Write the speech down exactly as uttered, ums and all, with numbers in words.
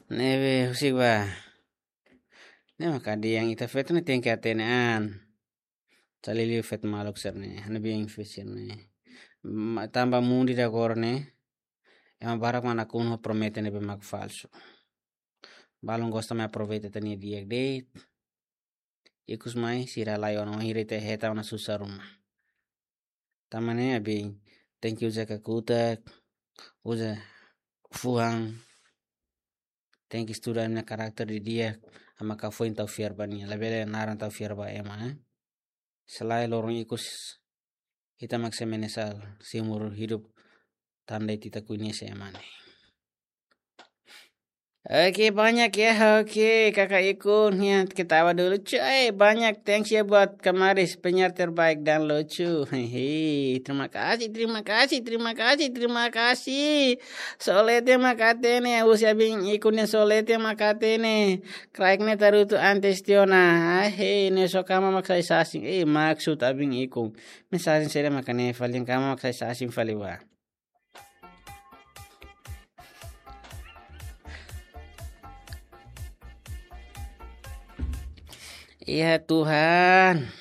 Neve husik ba. Ne maka di yang ita fet ne tengke atenean. Talili fet maluk serne. Hana biang fisir ne. Ma- Tamba mundi da gorne. Ema barak mana kuno promete ne bemak falso. Balong gosta me aproveita tani diak date. Ikus mai sira layo no hirite heta una susaruma. Tamane abi. Thank you zaka kutak. Uza fuang. Thank you student na karakter di dia. Ama ka foi tau fiar bania. Labele naran tau fiar ba ema eh. Selain lorong ikus kita maksa menesal seumur hidup tandai tita kuini emane. Oke banyak ya, oke kakak Ikun ya ketawa dulu cuy banyak thanks ya buat Kamaris penyiar terbaik dan lucu hehe terima kasih terima kasih terima kasih terima kasih solete makatene usia bing Ikunnya solete makatene kraikne tarutu antestiona he ne so kama maksai sasing eh maksud abing Ikun misalnya saya makane falin kama maksai sasing faliwa. Ya Tuhan.